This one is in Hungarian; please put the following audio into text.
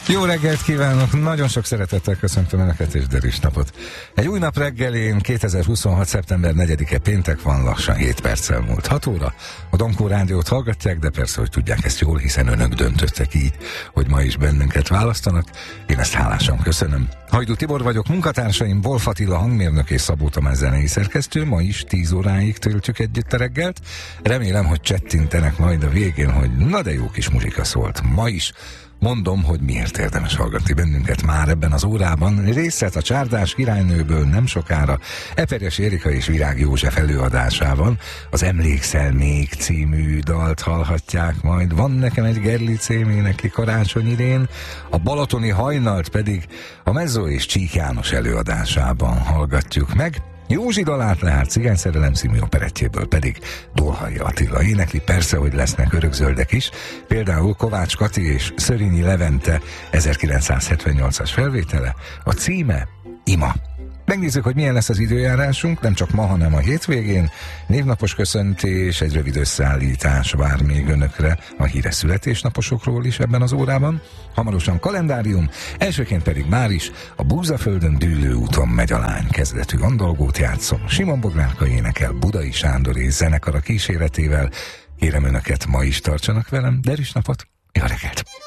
Jó reggelt kívánok! Nagyon sok szeretettel köszöntöm Önöket és derűs napot. Egy új nap reggelén, 2026. szeptember 4-e péntek van, lassan 7 perccel múlt 6 óra. A Donkó rádiót hallgatják, de persze, hogy tudják ezt jól, hiszen Önök döntöttek így, hogy ma is bennünket választanak. Én ezt hálásan köszönöm. Hajdú Tibor vagyok, munkatársaim Wolf Attila hangmérnök és Szabó Tamás zenei szerkesztő. Ma is 10 óráig töltjük együtt a reggelt. Remélem, hogy csettintenek majd a végén, hogy na de jó kis muzsika szólt ma is. Mondom, hogy miért érdemes hallgatni bennünket már ebben az órában. Részlet a Csárdás királynőből nem sokára Eperjes Érika és Virág József előadásában. Az Emlékszel még című dalt hallhatják majd. Van nekem egy Gerlicém énekli Karácsony idén. A Balatoni hajnalt pedig a Mezzó és Csík János előadásában hallgatjuk meg. Józsi dalát lehet Cigányszerelem című operettjéből pedig Dolhai Attila énekli, persze, hogy lesznek örökzöldek is, például Kovács Kati és Szörényi Levente 1978-as felvétele, a címe Ima. Megnézzük, hogy milyen lesz az időjárásunk, nem csak ma, hanem a hétvégén. Névnapos köszöntés, egy rövid összeállítás vár még Önökre a híres születésnaposokról is ebben az órában. Hamarosan kalendárium, elsőként pedig már is a Búzaföldön dűlő úton megy a lány kezdetű andalgót játszom. Simon Bognárka énekel Budai Sándor és zenekara kíséretével. Kérem Önöket, ma is tartsanak velem, derűs napot, jó reggelt!